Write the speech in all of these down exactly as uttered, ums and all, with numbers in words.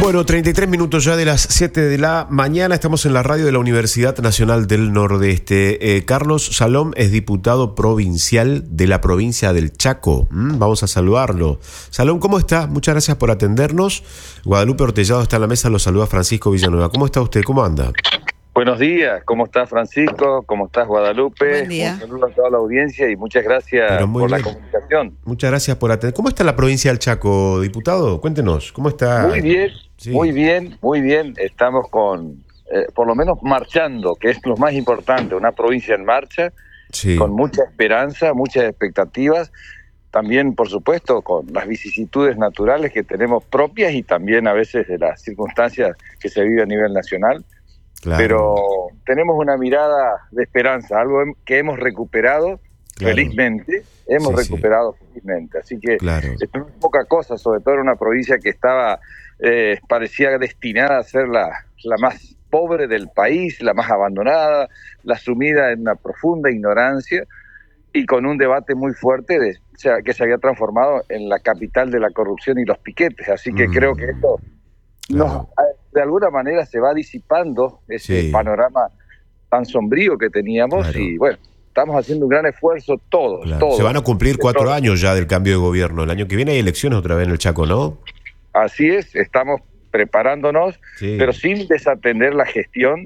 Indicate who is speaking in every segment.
Speaker 1: Bueno, treinta y tres minutos ya de las siete de la mañana. Estamos en la radio de la Universidad Nacional del Nordeste. Eh, Carlos Salom es diputado provincial de la provincia del Chaco. ¿Mm? Vamos a saludarlo. Salom, ¿cómo está? Muchas gracias por atendernos. Guadalupe Ortellado está en la mesa, lo saluda Francisco Villanueva. ¿Cómo está usted? ¿Cómo anda?
Speaker 2: Buenos días, ¿cómo estás, Francisco? ¿Cómo estás, Guadalupe?
Speaker 3: Buen día.
Speaker 2: Un saludo a toda la audiencia y muchas gracias por
Speaker 1: bien.
Speaker 2: la comunicación.
Speaker 1: Muchas gracias por atender. ¿Cómo está la provincia del Chaco, diputado? Cuéntenos, ¿cómo está?
Speaker 2: Muy bien,
Speaker 1: sí.
Speaker 2: muy bien, muy bien. Estamos con, eh, por lo menos marchando, que es lo más importante, una provincia en marcha,
Speaker 1: sí.
Speaker 2: con mucha esperanza, muchas expectativas. También, por supuesto, con las vicisitudes naturales que tenemos propias y también a veces de las circunstancias que se viven a nivel nacional.
Speaker 1: Claro.
Speaker 2: Pero tenemos una mirada de esperanza, algo que hemos recuperado
Speaker 1: claro.
Speaker 2: felizmente, hemos
Speaker 1: sí,
Speaker 2: recuperado
Speaker 1: sí.
Speaker 2: felizmente. Así que
Speaker 1: claro.
Speaker 2: esto no es poca cosa, sobre todo en una provincia que estaba, eh, parecía destinada a ser la, la más pobre del país, la más abandonada, la sumida en una profunda ignorancia y con un debate muy fuerte de, o sea, que se había transformado en la capital de la corrupción y los piquetes. Así que mm. creo que esto
Speaker 1: claro.
Speaker 2: nos... de alguna manera se va disipando ese
Speaker 1: sí.
Speaker 2: panorama tan sombrío que teníamos claro. y bueno, estamos haciendo un gran esfuerzo todos,
Speaker 1: claro.
Speaker 2: todos.
Speaker 1: Se van a cumplir cuatro todos. años ya del cambio de gobierno. El año que viene hay elecciones otra vez en el Chaco, ¿no?
Speaker 2: Así es, estamos preparándonos, sí. pero sin desatender la gestión,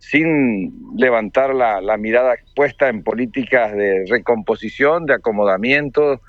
Speaker 2: sin levantar la, la mirada puesta en políticas de recomposición, de acomodamiento,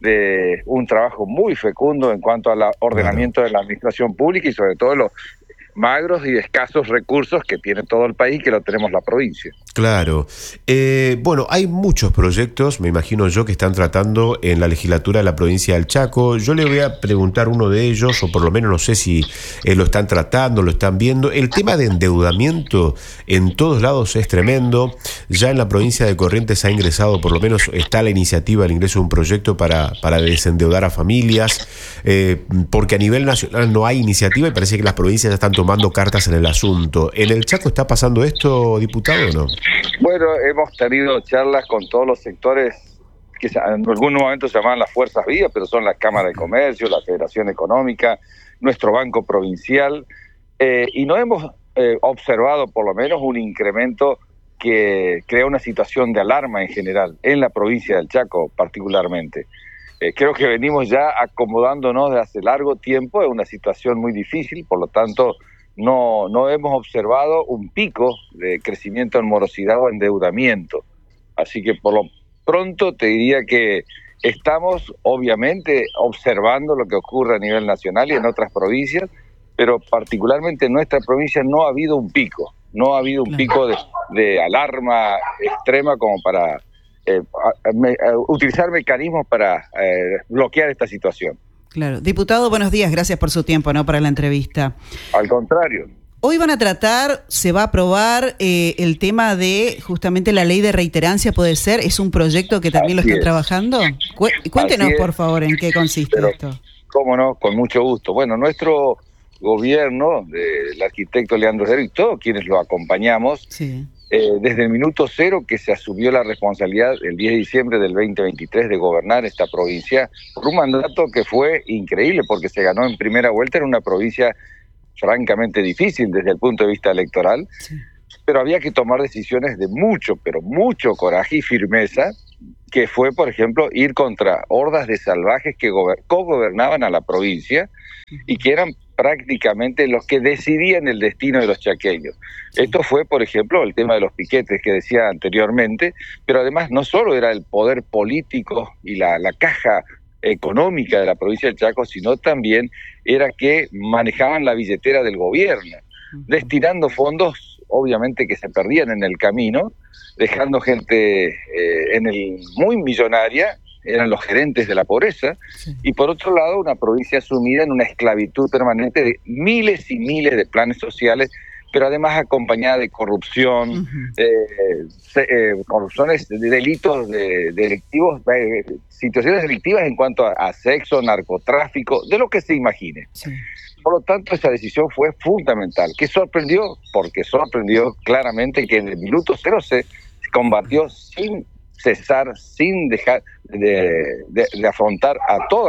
Speaker 2: de un trabajo muy fecundo en cuanto al ordenamiento claro. de la administración pública y sobre todo los magros y escasos recursos que tiene todo el país, que lo tenemos la provincia.
Speaker 1: Claro. Eh, bueno, hay muchos proyectos, me imagino yo, que están tratando en la legislatura de la provincia del Chaco. Yo le voy a preguntar uno de ellos, o por lo menos no sé si eh, lo están tratando, lo están viendo. El tema de endeudamiento en todos lados es tremendo. Ya en la provincia de Corrientes ha ingresado, por lo menos está la iniciativa, el ingreso de un proyecto para, para desendeudar a familias, eh, porque a nivel nacional no hay iniciativa y parece que las provincias ya están tomando cartas en el asunto. ¿En el Chaco está pasando esto, diputado, o no?
Speaker 2: Bueno, hemos tenido charlas con todos los sectores que en algún momento se llamaban las fuerzas vivas, pero son las cámaras de comercio, la Federación Económica, nuestro Banco Provincial, eh, y no hemos eh, observado por lo menos un incremento que crea una situación de alarma en general, en la provincia del Chaco particularmente. Eh, creo que venimos ya acomodándonos de hace largo tiempo, es una situación muy difícil, por lo tanto no, no hemos observado un pico de crecimiento en morosidad o endeudamiento. Así que por lo pronto te diría que estamos obviamente observando lo que ocurre a nivel nacional y en otras provincias, pero particularmente en nuestra provincia no ha habido un pico, no ha habido un pico de, de alarma extrema como para eh, a, a, a, utilizar mecanismos para eh, bloquear esta situación.
Speaker 3: Claro. Diputado, buenos días, gracias por su tiempo, ¿no?, para la entrevista.
Speaker 2: Al contrario.
Speaker 3: Hoy van a tratar, se va a aprobar eh, el tema de justamente la ley de reiterancia, ¿puede ser? ¿Es un proyecto que también
Speaker 2: Así
Speaker 3: lo están
Speaker 2: es.
Speaker 3: trabajando? Cu- cuéntenos, por favor, en qué consiste
Speaker 2: Pero,
Speaker 3: esto.
Speaker 2: Cómo no, con mucho gusto. Bueno, nuestro gobierno, del arquitecto Leandro Herrero y todos quienes lo acompañamos,
Speaker 3: sí.
Speaker 2: eh, desde el minuto cero que se asumió la responsabilidad el diez de diciembre del veinte veintitrés de gobernar esta provincia, por un mandato que fue increíble porque se ganó en primera vuelta en una provincia francamente difícil desde el punto de vista electoral, sí. pero había que tomar decisiones de mucho, pero mucho coraje y firmeza, que fue, por ejemplo, ir contra hordas de salvajes que gober- co-gobernaban a la provincia y que eran prácticamente los que decidían el destino de los chaqueños. Sí. Esto fue, por ejemplo, el tema de los piquetes que decía anteriormente, pero además no solo era el poder político y la, la caja económica de la provincia del Chaco, sino también era que manejaban la billetera del gobierno, uh-huh. destinando fondos, obviamente, que se perdían en el camino, dejando gente eh, en el muy millonaria, eran los gerentes de la pobreza, sí. y por otro lado una provincia sumida en una esclavitud permanente de miles y miles de planes sociales, pero además acompañada de corrupción, uh-huh. eh, eh, corrupciones, de delitos de, delictivos, eh, situaciones delictivas en cuanto a, a sexo, narcotráfico, de lo que se imagine. Sí. Por lo tanto, esa decisión fue fundamental. ¿Qué sorprendió? Porque sorprendió claramente que en el minuto cero se combatió sin cesar, sin dejar de, de, de afrontar a todas las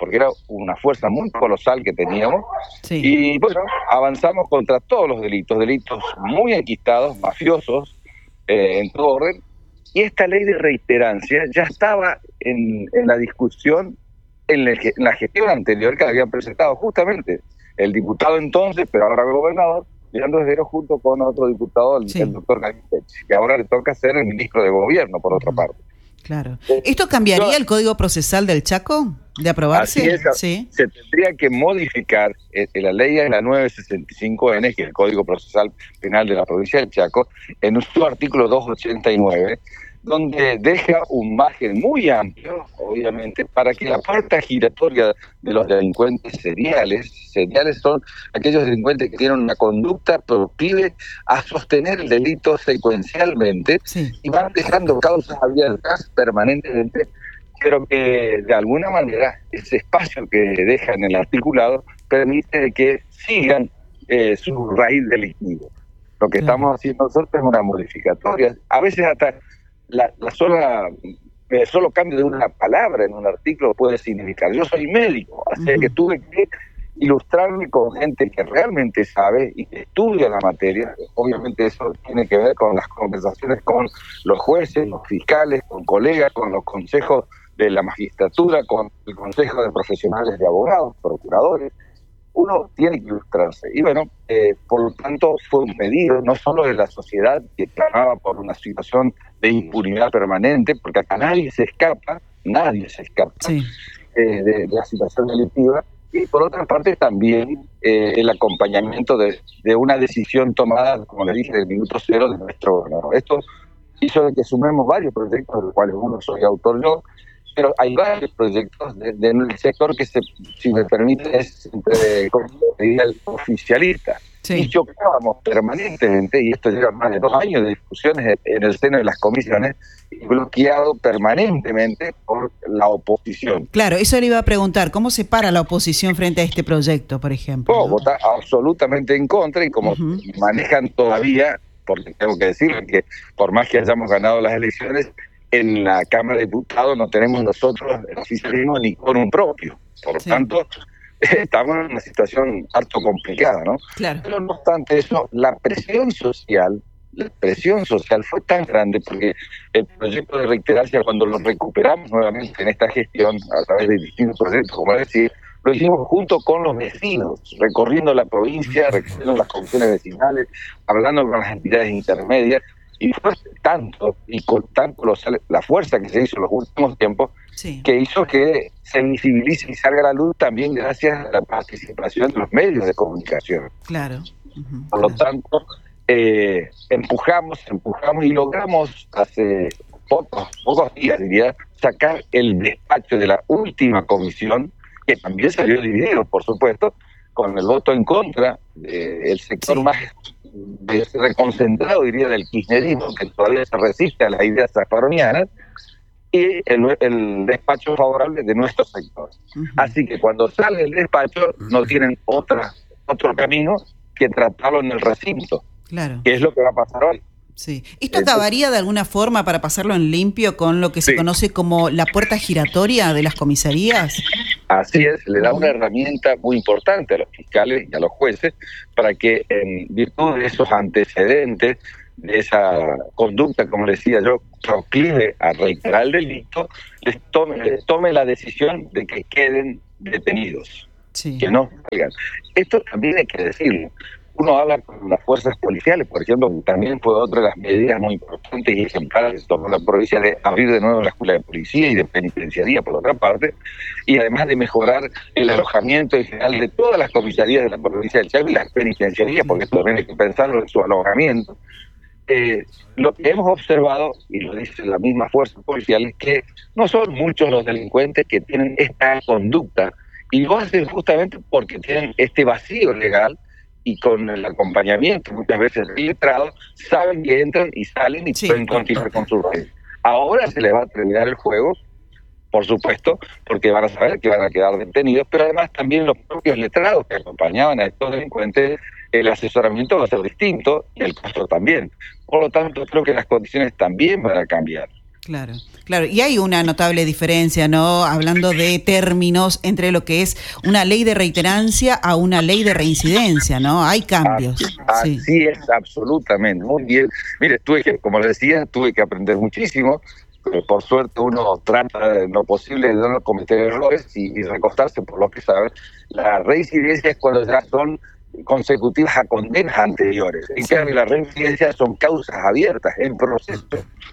Speaker 2: porque era una fuerza muy colosal que teníamos,
Speaker 3: Sí.
Speaker 2: y bueno, avanzamos contra todos los delitos, delitos muy enquistados, mafiosos, eh, en todo orden, y esta ley de reiterancia ya estaba en, en la discusión en, el, en la gestión anterior que habían presentado justamente el diputado entonces, pero ahora gobernador, Leandro Esdero, junto con otro diputado, el,
Speaker 3: Sí.
Speaker 2: el doctor Gabriel, que ahora le toca ser el ministro de gobierno, por otra parte.
Speaker 3: Claro. ¿Esto cambiaría
Speaker 2: Yo-
Speaker 3: el Código Procesal del Chaco de aprobarse?
Speaker 2: Así es,
Speaker 3: Sí.
Speaker 2: se tendría que modificar eh, la ley es la nueve sesenta y cinco N, que es el Código Procesal Penal de la provincia del Chaco, en su artículo doscientos ochenta y nueve, donde deja un margen muy amplio, obviamente, para que la puerta giratoria de los delincuentes seriales, seriales son aquellos delincuentes que tienen una conducta proclive a sostener el delito secuencialmente
Speaker 3: Sí.
Speaker 2: y van dejando causas abiertas permanentemente, pero que de alguna manera ese espacio que deja en el articulado permite que sigan eh, su raíz delictiva. Lo que
Speaker 3: Claro.
Speaker 2: estamos haciendo nosotros es una modificatoria, a veces hasta la, la sola, el solo cambio de una palabra en un artículo puede significar. Yo soy médico, así
Speaker 3: Ujú.
Speaker 2: que tuve que ilustrarme con gente que realmente sabe y que estudia la materia. Obviamente eso tiene que ver con las conversaciones con los jueces, los fiscales, con colegas, con los consejos de la magistratura, con el consejo de profesionales de abogados, procuradores. Uno tiene que ilustrarse. Y bueno, eh, por lo tanto fue un pedido no solo de la sociedad que clamaba por una situación de impunidad permanente, porque acá nadie se escapa, nadie se escapa
Speaker 3: Sí.
Speaker 2: eh, de, de la situación delictiva, y por otra parte también eh, el acompañamiento de, de una decisión tomada, como le dije, del minuto cero de nuestro gobernador. Esto hizo de que sumemos varios proyectos, de los cuales uno soy autor yo, pero hay varios proyectos de- de- del sector que, se, si me permite, es entre, como diría, el oficialista.
Speaker 3: Sí.
Speaker 2: Y chocábamos permanentemente, y esto lleva más de dos años de discusiones en el seno de las comisiones, y bloqueado permanentemente por la oposición.
Speaker 3: Claro, eso le iba a preguntar, ¿cómo se para la oposición frente a este proyecto, por ejemplo?
Speaker 2: Oh,
Speaker 3: ¿no?
Speaker 2: vota absolutamente en contra, y como
Speaker 3: Ujú.
Speaker 2: manejan todavía, porque tengo que decir que por más que hayamos ganado las elecciones, en la Cámara de Diputados no tenemos nosotros el oficialismo ni con un propio. Por lo
Speaker 3: Sí.
Speaker 2: tanto, estamos en una situación harto complicada, ¿no?
Speaker 3: Claro.
Speaker 2: Pero no obstante eso, la presión social, la presión social fue tan grande porque el proyecto de reiterancia, cuando lo recuperamos nuevamente en esta gestión, a través de distintos proyectos, como decir, lo hicimos junto con los vecinos, recorriendo la provincia, recorriendo las comisiones vecinales, hablando con las entidades intermedias, y fue tanto y con tan colosal la fuerza que se hizo en los últimos tiempos,
Speaker 3: Sí.
Speaker 2: que hizo que se visibilice y salga a la luz también gracias a la participación de los medios de comunicación.
Speaker 3: Claro. Ujú,
Speaker 2: Por lo
Speaker 3: claro.
Speaker 2: tanto, eh, empujamos, empujamos y logramos hace pocos, pocos días, diría, sacar el despacho de la última comisión, que también salió dividido, por supuesto, con el voto en contra del sector
Speaker 3: Sí.
Speaker 2: más de- reconcentrado, diría, del kirchnerismo, que todavía se resiste a las ideas zafaronianas, y el, el despacho favorable de nuestro sector.
Speaker 3: Ujú.
Speaker 2: Así que cuando sale el despacho, no tienen otra otro camino que tratarlo en el recinto,
Speaker 3: Claro.
Speaker 2: que es lo que va a pasar hoy.
Speaker 3: Sí. ¿Esto acabaría de alguna forma, para pasarlo en limpio, con lo que se
Speaker 2: Sí.
Speaker 3: conoce como la puerta giratoria de las comisarías?
Speaker 2: Así es, le da una herramienta muy importante a los fiscales y a los jueces para que, en virtud de esos antecedentes, de esa conducta, como decía yo, proclive a reiterar el delito, les tome, les tome la decisión de que queden detenidos,
Speaker 3: Sí.
Speaker 2: que no salgan. Esto también hay que decirlo. Uno habla con las fuerzas policiales, por ejemplo, que también fue otra de las medidas muy importantes y ejemplares que se tomó la provincia, de abrir de nuevo la escuela de policía y de penitenciaría, por otra parte, y además de mejorar el alojamiento en general de todas las comisarías de la provincia del Chaco y las penitenciarías, porque esto también hay que pensarlo en su alojamiento. Eh, lo que hemos observado, y lo dice la misma fuerza policial, es que no son muchos los delincuentes que tienen esta conducta, y lo hacen justamente porque tienen este vacío legal, y con el acompañamiento muchas veces del letrado, saben que entran y salen y
Speaker 3: Sí.
Speaker 2: pueden continuar con su red. Ahora se les va a terminar el juego, por supuesto, porque van a saber que van a quedar detenidos, pero además también los propios letrados que acompañaban a estos delincuentes, el asesoramiento va a ser distinto y el costo también. Por lo tanto, creo que las condiciones también van a cambiar.
Speaker 3: Claro, claro. Y hay una notable diferencia, ¿no? Hablando de términos entre lo que es una ley de reiterancia a una ley de reincidencia, ¿no? Hay cambios.
Speaker 2: Así, así sí. es, absolutamente. Muy bien. Mire, tuve que, como les decía, tuve que aprender muchísimo. Pero por suerte uno trata en lo posible de no cometer errores y, y recostarse por lo que sabe. La reincidencia es cuando ya son consecutivas a condenas anteriores. En sí. cambio, la reincidencia son causas abiertas en proceso.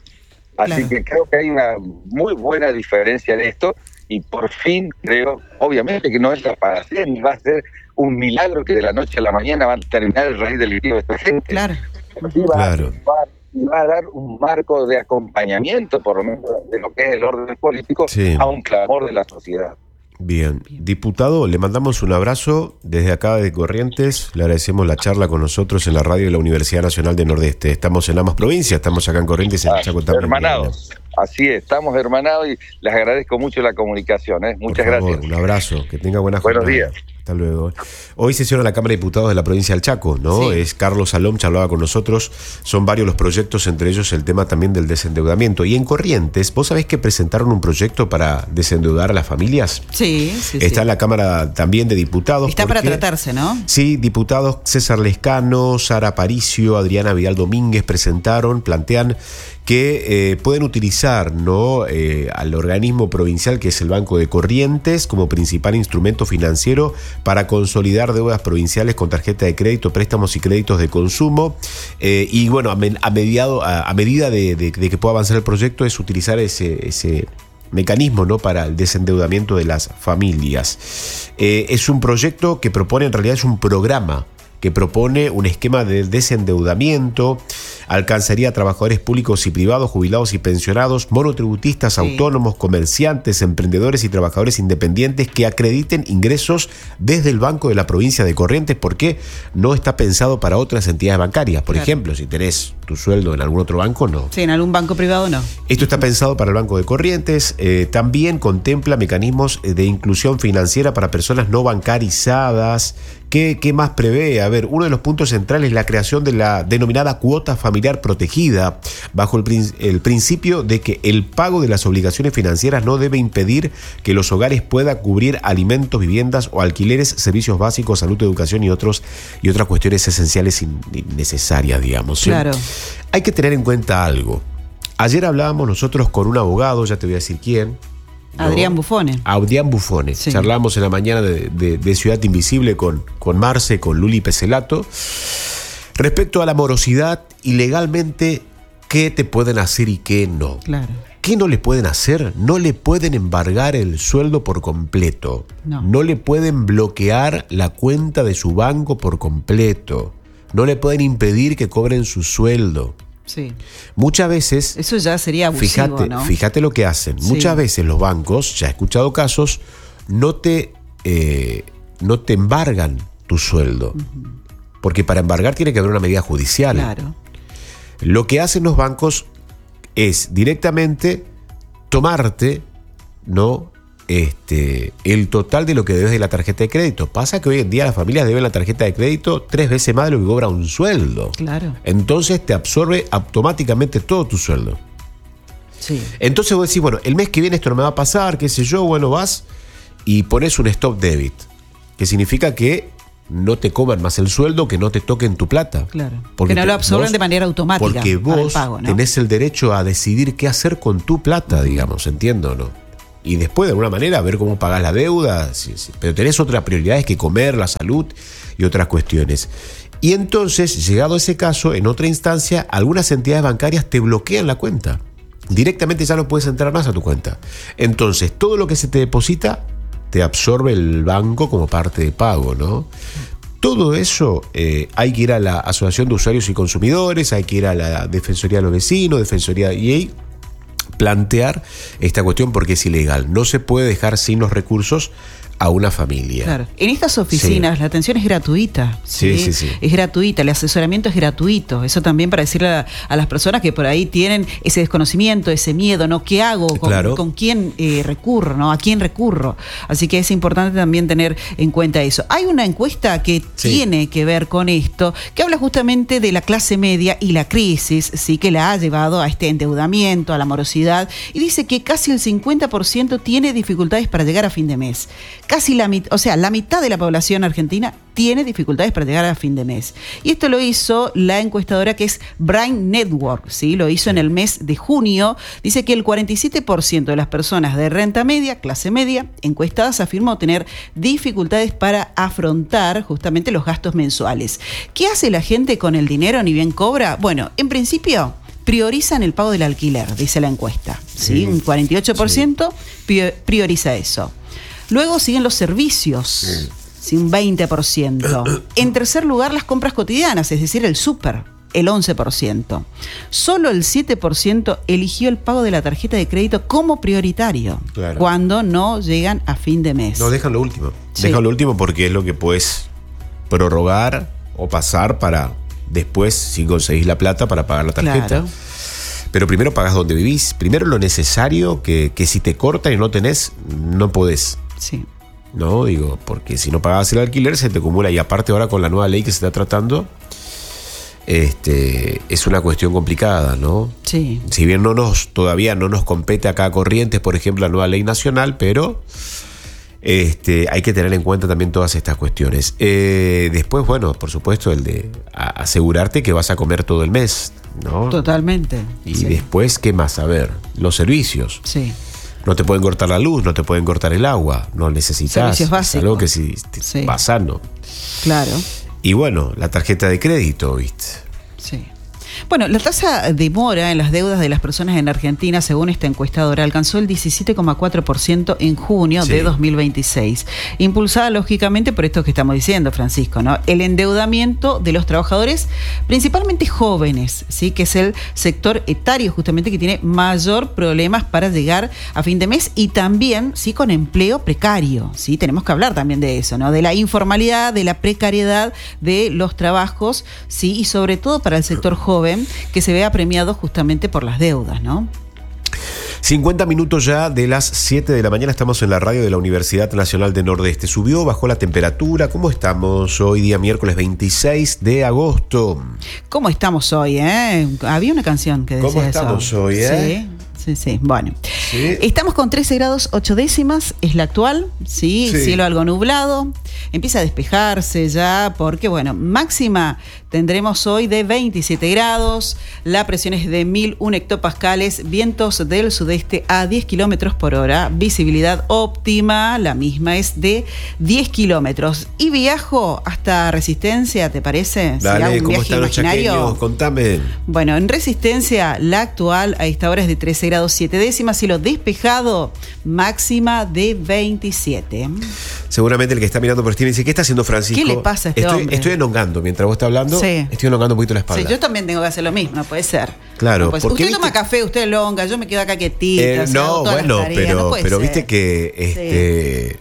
Speaker 2: Así claro. que creo que hay una muy buena diferencia en esto y por fin creo, obviamente que no es para hacer ni va a ser un milagro que de la noche a la mañana va a terminar el raíz delictivo de esta gente.
Speaker 3: Claro.
Speaker 2: Y va, claro. va, va a dar un marco de acompañamiento, por lo menos, de lo que es el orden político sí. a un clamor de la sociedad.
Speaker 1: Bien. Diputado, le mandamos un abrazo desde acá de Corrientes, le agradecemos la charla con nosotros en la radio de la Universidad Nacional de Nordeste. Estamos en ambas provincias, estamos acá en Corrientes, en
Speaker 2: ah,
Speaker 1: Chaco también.
Speaker 2: Hermanados, así es, estamos hermanados y les agradezco mucho la comunicación. ¿eh? Muchas
Speaker 1: Por favor,
Speaker 2: gracias.
Speaker 1: Un abrazo, que tenga buena
Speaker 2: jornada.
Speaker 1: Buenos días. Hasta luego. Hoy sesiona la Cámara de Diputados de la provincia del Chaco, ¿no? Sí. Es Carlos Salom, charlaba con nosotros. Son varios los proyectos, entre ellos el tema también del desendeudamiento. Y en Corrientes, ¿vos sabés que presentaron un proyecto para desendeudar a las familias?
Speaker 3: Sí, sí,
Speaker 1: Está
Speaker 3: sí.
Speaker 1: en la Cámara también de Diputados.
Speaker 3: Está para tratarse, ¿no?
Speaker 1: Sí, diputados César Lescano, Sara Aparicio, Adriana Vidal Domínguez presentaron, plantean que eh, pueden utilizar, ¿no?, eh, al organismo provincial que es el Banco de Corrientes como principal instrumento financiero para consolidar deudas provinciales con tarjeta de crédito, préstamos y créditos de consumo. Eh, y bueno, a, me, a, mediado, a, a medida de, de, de que pueda avanzar el proyecto es utilizar ese... ese mecanismo, ¿no?, para el desendeudamiento de las familias. Eh, es un proyecto que propone, en realidad es un programa que propone un esquema de desendeudamiento, alcanzaría a trabajadores públicos y privados, jubilados y pensionados, monotributistas, sí. autónomos, comerciantes, emprendedores y trabajadores independientes que acrediten ingresos desde el Banco de la provincia de Corrientes, porque no está pensado para otras entidades bancarias. Por claro. ejemplo, si tenés tu sueldo en algún otro banco, no.
Speaker 3: Sí, en algún banco privado no.
Speaker 1: Esto está pensado para el Banco de Corrientes. Eh, también contempla mecanismos de inclusión financiera para personas no bancarizadas. ¿Qué, qué más prevé? A ver, uno de los puntos centrales es la creación de la denominada cuota familiar protegida, bajo el, prin- el principio de que el pago de las obligaciones financieras no debe impedir que los hogares puedan cubrir alimentos, viviendas o alquileres, servicios básicos, salud, educación y otros y otras cuestiones esenciales y necesarias, digamos. ¿sí?
Speaker 3: Claro.
Speaker 1: Hay que tener en cuenta algo. Ayer hablábamos nosotros con un abogado, ya te voy a decir quién. ¿no?
Speaker 3: Adrián Buffone.
Speaker 1: Adrián Buffone. Sí. Charlamos en la mañana de, de, de Ciudad Invisible con, con Marce, con Luli Peselato, respecto a la morosidad y legalmente qué te pueden hacer y qué no.
Speaker 3: Claro.
Speaker 1: ¿Qué no le pueden hacer? No le pueden embargar el sueldo por completo.
Speaker 3: No.
Speaker 1: No le pueden bloquear la cuenta de su banco por completo. No le pueden impedir que cobren su sueldo.
Speaker 3: Sí.
Speaker 1: Muchas veces...
Speaker 3: Eso ya sería abusivo,
Speaker 1: fíjate,
Speaker 3: ¿no?
Speaker 1: Fíjate lo que hacen. Sí. Muchas veces los bancos, ya he escuchado casos, no te, eh, no te embargan tu sueldo. Uh-huh. Porque para embargar tiene que haber una medida judicial.
Speaker 3: Claro.
Speaker 1: Lo que hacen los bancos es directamente tomarte, ¿no?, Este, el total de lo que debes de la tarjeta de crédito. Pasa que hoy en día las familias deben la tarjeta de crédito tres veces más de lo que cobra un sueldo.
Speaker 3: Claro.
Speaker 1: Entonces te absorbe automáticamente todo tu sueldo.
Speaker 3: Sí.
Speaker 1: Entonces vos decís, bueno, el mes que viene esto no me va a pasar, qué sé yo, bueno, vas y pones un stop debit, que significa que no te coman más el sueldo, que no te toquen tu plata.
Speaker 3: Claro. Porque que no lo absorben vos, de manera automática.
Speaker 1: Porque vos
Speaker 3: el pago, ¿no?
Speaker 1: tenés el derecho a decidir qué hacer con tu plata, digamos, ¿entiendo o no? Y después, de alguna manera, ver cómo pagás la deuda. Sí, sí. Pero tenés otras prioridades que comer, la salud y otras cuestiones. Y entonces, llegado a ese caso, en otra instancia, algunas entidades bancarias te bloquean la cuenta. Directamente ya no puedes entrar más a tu cuenta. Entonces, todo lo que se te deposita, te absorbe el banco como parte de pago, ¿no? Todo eso eh, hay que ir a la Asociación de Usuarios y Consumidores, hay que ir a la Defensoría de los Vecinos, Defensoría y ahí plantear esta cuestión porque es ilegal. No se puede dejar sin los recursos a una familia.
Speaker 3: Claro. En estas oficinas sí. la atención es gratuita. ¿sí?
Speaker 1: Sí, sí, sí.
Speaker 3: Es gratuita, el asesoramiento es gratuito. Eso también para decirle a, a las personas que por ahí tienen ese desconocimiento, ese miedo, ¿no? ¿Qué hago? ¿Con,
Speaker 1: claro.
Speaker 3: con quién eh, recurro? ¿No? ¿A quién recurro? Así que es importante también tener en cuenta eso. Hay una encuesta que sí. tiene que ver con esto, que habla justamente de la clase media y la crisis, sí, que la ha llevado a este endeudamiento, a la morosidad, y dice que casi el cincuenta por ciento tiene dificultades para llegar a fin de mes. Casi la mitad, o sea, la mitad de la población argentina tiene dificultades para llegar a fin de mes. Y esto lo hizo la encuestadora que es Brain Network, ¿sí? Lo hizo en el mes de junio. Dice que el cuarenta y siete por ciento de las personas de renta media, clase media, encuestadas afirmó tener dificultades para afrontar justamente los gastos mensuales. ¿Qué hace la gente con el dinero ni bien cobra? Bueno, en principio priorizan el pago del alquiler, dice la encuesta, ¿sí? Un cuarenta y ocho por ciento sí. prioriza eso. Luego siguen los servicios, sí, un veinte por ciento. En tercer lugar, las compras cotidianas, es decir, el súper, el once por ciento. Solo el siete por ciento eligió el pago de la tarjeta de crédito como prioritario, claro, cuando no llegan a fin de mes.
Speaker 1: No, dejan lo último.
Speaker 3: Sí.
Speaker 1: Dejan lo último porque es lo que puedes prorrogar o pasar para después, si conseguís la plata, para pagar la tarjeta.
Speaker 3: Claro.
Speaker 1: Pero primero pagás donde vivís. Primero lo necesario, que, que si te cortan y no tenés, no podés.
Speaker 3: Sí.
Speaker 1: No, digo, porque si no pagabas el alquiler se te acumula. Y aparte ahora con la nueva ley que se está tratando, este, es una cuestión complicada, ¿no?
Speaker 3: Sí.
Speaker 1: Si bien no nos, todavía no nos compete acá a Corrientes, por ejemplo, la nueva ley nacional, pero este, hay que tener en cuenta también todas estas cuestiones. Eh, después, bueno, por supuesto, el de a, asegurarte que vas a comer todo el mes, ¿no?
Speaker 3: Totalmente.
Speaker 1: Y
Speaker 3: sí.
Speaker 1: después, ¿qué más? A ver, los servicios.
Speaker 3: Sí.
Speaker 1: No te pueden cortar la luz, no te pueden cortar el agua, no necesitas.
Speaker 3: Servicios básicos.
Speaker 1: Es algo que si
Speaker 3: sí.
Speaker 1: vas sano.
Speaker 3: Claro.
Speaker 1: Y bueno, la tarjeta de crédito, ¿viste?
Speaker 3: Sí. Bueno, la tasa de mora en las deudas de las personas en Argentina, según esta encuestadora, alcanzó el diecisiete coma cuatro por ciento en junio sí. de dos mil veintiséis, impulsada lógicamente por esto que estamos diciendo, Francisco, ¿no? El endeudamiento de los trabajadores, principalmente jóvenes, ¿sí? Que es el sector etario justamente que tiene mayor problemas para llegar a fin de mes y también, sí, con empleo precario, ¿sí? Tenemos que hablar también de eso, ¿no? De la informalidad, de la precariedad de los trabajos, ¿sí? Y sobre todo para el sector joven, que se vea premiado justamente por las deudas, ¿no?
Speaker 1: cincuenta minutos ya de las siete de la mañana, estamos en la radio de la Universidad Nacional del Nordeste. ¿Subió, bajó la temperatura? ¿Cómo estamos hoy día miércoles veintiséis de agosto?
Speaker 3: ¿Cómo estamos hoy, eh? Había una canción que decía eso.
Speaker 1: ¿Cómo estamos
Speaker 3: eso.
Speaker 1: hoy, eh?
Speaker 3: Sí. Sí, sí, bueno.
Speaker 1: ¿Sí?
Speaker 3: Estamos con trece grados ocho décimas, es la actual, ¿sí?
Speaker 1: Sí.
Speaker 3: Cielo algo nublado, empieza a despejarse ya, porque bueno, máxima tendremos hoy de veintisiete grados, la presión es de mil uno hectopascales, vientos del sudeste a diez kilómetros por hora, visibilidad óptima, la misma es de diez kilómetros. Y viajo hasta Resistencia, ¿te parece?
Speaker 1: Dale,
Speaker 3: ¿será un
Speaker 1: ¿cómo
Speaker 3: viaje
Speaker 1: están los
Speaker 3: imaginario?
Speaker 1: chaqueños? Contame.
Speaker 3: Bueno, en Resistencia, la actual a esta hora es de trece grados siete décimas, cielo despejado, máxima de veintisiete.
Speaker 1: Seguramente el que está mirando por Steven dice, ¿qué está haciendo Francisco?
Speaker 3: ¿Qué le pasa a este
Speaker 1: estoy,
Speaker 3: hombre?
Speaker 1: Estoy elongando mientras vos estás hablando,
Speaker 3: Sí.
Speaker 1: estoy elongando un poquito la espalda.
Speaker 3: Sí, yo también tengo que hacer lo mismo, no puede ser.
Speaker 1: Claro,
Speaker 3: no puede ser.
Speaker 1: porque
Speaker 3: Usted
Speaker 1: viste-
Speaker 3: toma café, usted elonga, yo me quedo acá quietita.
Speaker 1: Eh,
Speaker 3: o sea, hago
Speaker 1: no,
Speaker 3: todas las
Speaker 1: bueno,
Speaker 3: tareas,
Speaker 1: pero,
Speaker 3: no puede
Speaker 1: pero
Speaker 3: ser.
Speaker 1: viste que este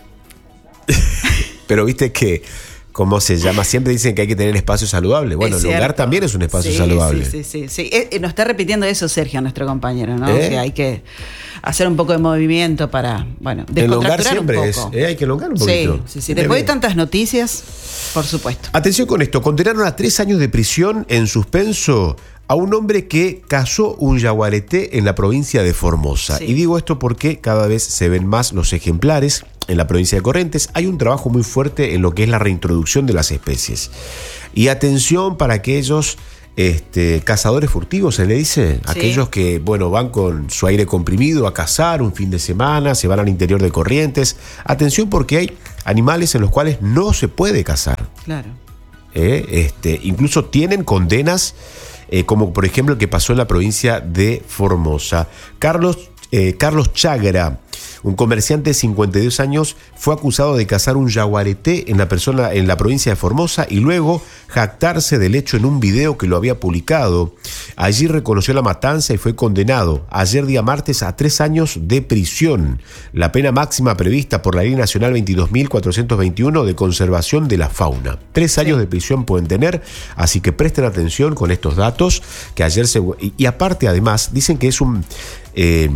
Speaker 1: pero viste que ¿cómo se llama? Siempre dicen que hay que tener espacio saludable. Bueno,
Speaker 3: Es
Speaker 1: el hogar
Speaker 3: cierto.
Speaker 1: también es un espacio
Speaker 3: Sí,
Speaker 1: saludable.
Speaker 3: Sí, sí, sí. sí. Eh, eh, nos está repitiendo eso Sergio, nuestro compañero, ¿no?
Speaker 1: ¿Eh?
Speaker 3: Que hay que hacer un poco de movimiento para, bueno,
Speaker 1: Elongar
Speaker 3: descontracturar un
Speaker 1: siempre
Speaker 3: poco.
Speaker 1: es, eh, hay que elongar un
Speaker 3: Sí,
Speaker 1: poquito.
Speaker 3: sí, sí. Después de tantas noticias, por supuesto.
Speaker 1: Atención con esto, condenaron a tres años de prisión en suspenso a un hombre que cazó un yaguareté en la provincia de Formosa.
Speaker 3: Sí.
Speaker 1: Y digo esto porque cada vez se ven más los ejemplares en la provincia de Corrientes. Hay un trabajo muy fuerte en lo que es la reintroducción de las especies. Y atención para aquellos este, cazadores furtivos, se le dice,
Speaker 3: Sí.
Speaker 1: aquellos que, bueno, van con su aire comprimido a cazar un fin de semana, se van al interior de Corrientes. Atención porque hay animales en los cuales no se puede cazar.
Speaker 3: Claro.
Speaker 1: ¿eh? Este, incluso tienen condenas, eh, como por ejemplo el que pasó en la provincia de Formosa. Carlos, eh, Carlos Chagra Un comerciante de cincuenta y dos años fue acusado de cazar un yaguareté en la, persona, en la provincia de Formosa y luego jactarse del hecho en un video que lo había publicado. Allí reconoció la matanza y fue condenado ayer día martes a tres años de prisión, la pena máxima prevista por la Ley Nacional veintidós mil cuatrocientos veintiuno de conservación de la fauna. Tres años de prisión pueden tener, así que presten atención con estos datos que ayer se... Y, y aparte, además, dicen que es un... Eh,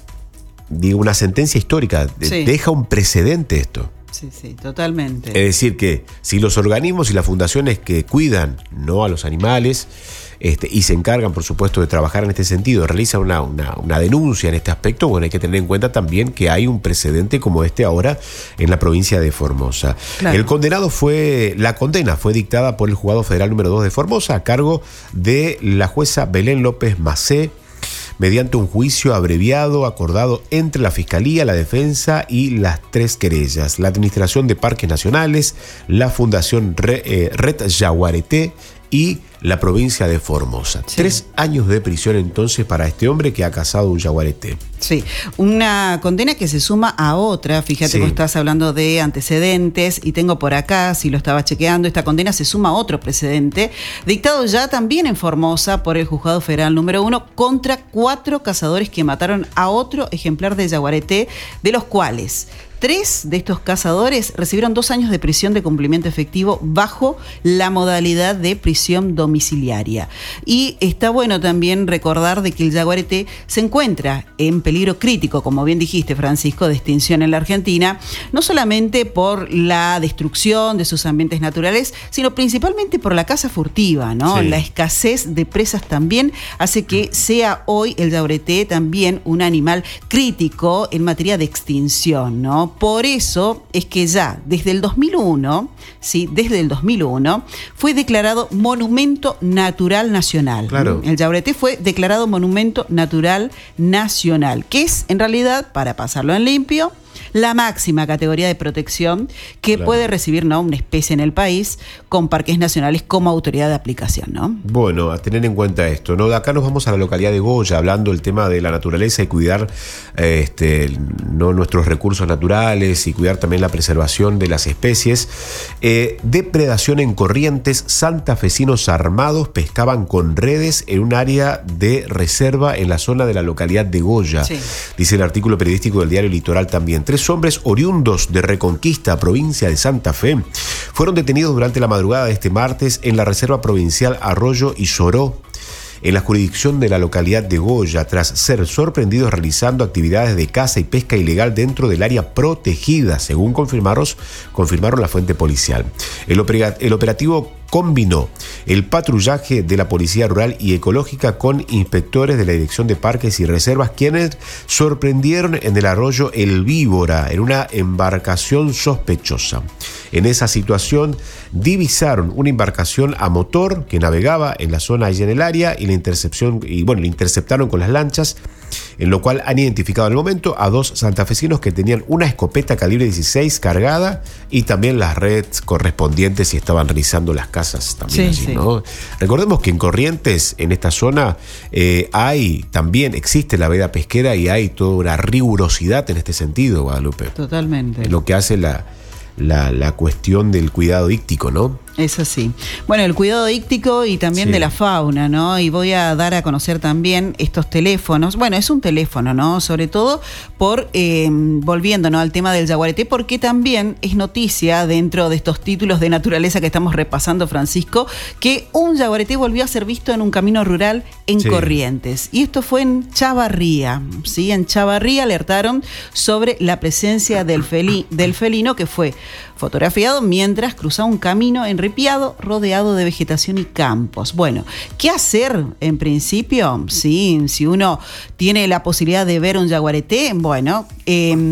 Speaker 1: digo, una sentencia histórica, sí. Deja un precedente esto.
Speaker 3: Sí, sí, totalmente.
Speaker 1: Es decir, que si los organismos y las fundaciones que cuidan no a los animales este, y se encargan, por supuesto, de trabajar en este sentido, realizan una, una, una denuncia en este aspecto, bueno, hay que tener en cuenta también que hay un precedente como este ahora en la provincia de Formosa. Claro. El condenado fue, la condena fue dictada por el juzgado federal número dos de Formosa a cargo de la jueza Belén López Macé, mediante un juicio abreviado acordado entre la Fiscalía, la Defensa y las tres querellas, la Administración de Parques Nacionales, la Fundación Re, eh, Red Yaguareté y la provincia de Formosa. Sí. Tres años de prisión entonces para este hombre que ha cazado un yaguareté.
Speaker 3: Sí, una condena que se suma a otra, fíjate sí. que estás hablando de antecedentes y tengo por acá, si lo estaba chequeando, esta condena se suma a otro precedente, dictado ya también en Formosa por el Juzgado Federal número uno contra cuatro cazadores que mataron a otro ejemplar de yaguareté, de los cuales tres de estos cazadores recibieron dos años de prisión de cumplimiento efectivo bajo la modalidad de prisión domiciliaria. Y está bueno también recordar de que el yaguareté se encuentra en peligro crítico, como bien dijiste, Francisco, de extinción en la Argentina, no solamente por la destrucción de sus ambientes naturales, sino principalmente por la caza furtiva, ¿no? Sí. La escasez de presas también hace que sea hoy el yaguareté también un animal crítico en materia de extinción, ¿no? Por eso es que ya desde el dos mil uno, sí, desde el dos mil uno, fue declarado Monumento Natural Nacional.
Speaker 1: Claro.
Speaker 3: El yaguareté fue declarado Monumento Natural Nacional, que es en realidad, para pasarlo en limpio, la máxima categoría de protección que claro. puede recibir, ¿no?, una especie en el país con parques nacionales como autoridad de aplicación, ¿no?
Speaker 1: Bueno, a tener en cuenta esto, ¿no? De acá nos vamos a la localidad de Goya, hablando del tema de la naturaleza y cuidar eh, este, no nuestros recursos naturales y cuidar también la preservación de las especies. Eh, depredación en corrientes, santafesinos armados pescaban con redes en un área de reserva en la zona de la localidad de Goya. Sí. Dice el artículo periodístico del diario Litoral también. Tres hombres oriundos de Reconquista, provincia de Santa Fe, fueron detenidos durante la madrugada de este martes en la Reserva Provincial Arroyo y Soró, en la jurisdicción de la localidad de Goya, tras ser sorprendidos realizando actividades de caza y pesca ilegal dentro del área protegida, según confirmaron, confirmaron la fuente policial. El, opera, el operativo combinó el patrullaje de la Policía Rural y Ecológica con inspectores de la Dirección de Parques y Reservas, quienes sorprendieron en el arroyo El Víbora en una embarcación sospechosa. En esa situación divisaron una embarcación a motor que navegaba en la zona allí en el área y la intercepción y bueno, la interceptaron con las lanchas, en lo cual han identificado al momento a dos santafesinos que tenían una escopeta calibre dieciséis cargada y también las redes correspondientes y estaban realizando las casas también sí, allí, sí. ¿no? Recordemos que en Corrientes, en esta zona, eh, hay también, existe la veda pesquera y hay toda una rigurosidad en este sentido, Guadalupe.
Speaker 3: Totalmente.
Speaker 1: Lo que hace la, la, la cuestión del cuidado íctico, ¿no?
Speaker 3: Eso sí. Bueno, el cuidado íctico y también sí. de la fauna, ¿no? Y voy a dar a conocer también estos teléfonos. Bueno, es un teléfono, ¿no? Sobre todo por, eh, volviendo, ¿no?, al tema del yaguareté, porque también es noticia dentro de estos títulos de naturaleza que estamos repasando, Francisco, que un yaguareté volvió a ser visto en un camino rural en sí. Corrientes. Y esto fue en Chavarría, ¿sí? En Chavarría alertaron sobre la presencia del, feli- del felino que fue fotografiado mientras cruzaba un camino enripiado rodeado de vegetación y campos. Bueno, ¿qué hacer en principio? Sí, si uno tiene la posibilidad de ver un yaguareté, bueno, eh,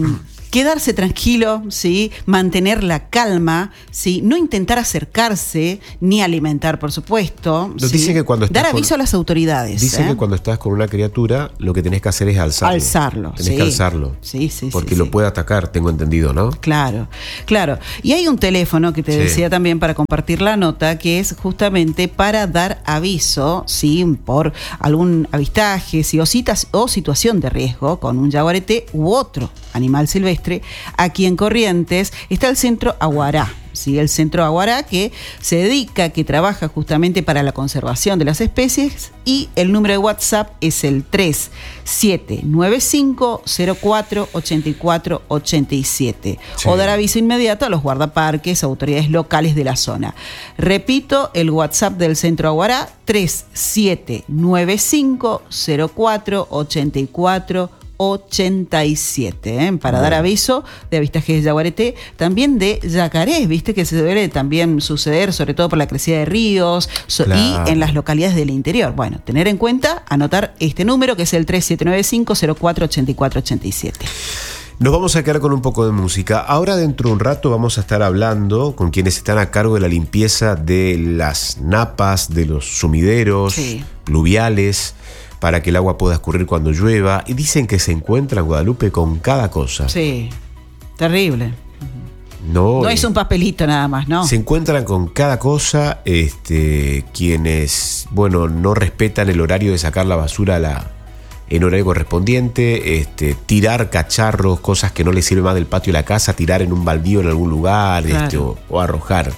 Speaker 3: quedarse tranquilo, ¿sí? Mantener la calma, ¿sí? No intentar acercarse ni alimentar, por supuesto.
Speaker 1: ¿sí? Dice que cuando
Speaker 3: Dar aviso con, a las autoridades.
Speaker 1: Dice
Speaker 3: ¿eh?
Speaker 1: que cuando estás con una criatura, lo que tenés que hacer es alzarlo.
Speaker 3: Alzarlo.
Speaker 1: Tenés
Speaker 3: sí.
Speaker 1: que alzarlo.
Speaker 3: Sí, sí,
Speaker 1: porque
Speaker 3: sí,
Speaker 1: lo
Speaker 3: sí.
Speaker 1: puede atacar, tengo entendido, ¿no?
Speaker 3: Claro, claro. Y hay un teléfono que te sí. decía también para compartir la nota, que es justamente para dar aviso, ¿sí? Por algún avistaje, ¿sí? o, citas, o situación de riesgo con un yaguareté u otro animal silvestre. Aquí en Corrientes está el Centro Aguará. Sí, el Centro Aguará, que se dedica, que trabaja justamente para la conservación de las especies, y el número de WhatsApp es el tres siete nueve cinco cero cuatro ocho cuatro ocho siete sí. o dar aviso inmediato a los guardaparques, autoridades locales de la zona. Repito, el WhatsApp del Centro Aguará, tres siete nueve cinco cero cuatro ocho cuatro ochenta y siete, ¿eh? para bueno. dar aviso de avistajes de yaguareté, también de yacarés, viste que se debe también suceder, sobre todo por la crecida de ríos so, claro. y en las localidades del interior. Bueno, tener en cuenta, anotar este número que es el tres siete nueve cinco cero cuatro ocho cuatro ocho siete.
Speaker 1: Nos vamos a quedar con un poco de música. Ahora dentro de un rato vamos a estar hablando con quienes están a cargo de la limpieza de las napas, de los sumideros, sí. pluviales, para que el agua pueda escurrir cuando llueva. Y dicen que se encuentra Guadalupe con cada cosa.
Speaker 3: Sí, terrible.
Speaker 1: No,
Speaker 3: no es un papelito nada más, ¿no?
Speaker 1: Se encuentran con cada cosa, este, quienes, bueno, no respetan el horario de sacar la basura a la, en horario correspondiente, este, tirar cacharros, cosas que no les sirven más del patio de la casa, tirar en un baldío en algún lugar, claro. este, o, o arrojar.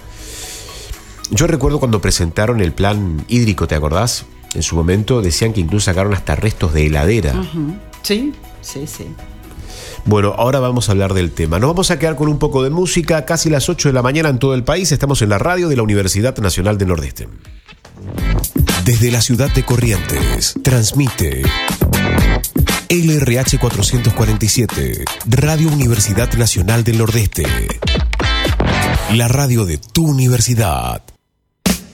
Speaker 1: Yo recuerdo cuando presentaron el plan hídrico, ¿te acordás? En su momento decían que incluso sacaron hasta restos de heladera.
Speaker 3: Uh-huh. Sí, sí, sí.
Speaker 1: Bueno, ahora vamos a hablar del tema. Nos vamos a quedar con un poco de música. Casi las ocho de la mañana en todo el país. Estamos en la radio de la Universidad Nacional del Nordeste.
Speaker 4: Desde la ciudad de Corrientes, transmite L R H cuatrocientos cuarenta y siete, Radio Universidad Nacional del Nordeste. La radio de tu universidad.